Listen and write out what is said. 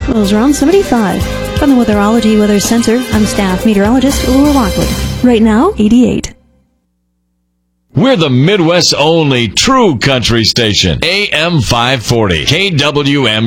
Well, it's around 75. From the Weatherology Weather Center, I'm staff meteorologist Laura Lockwood. Right now, 88. We're the Midwest's only true country station. AM 540. KWM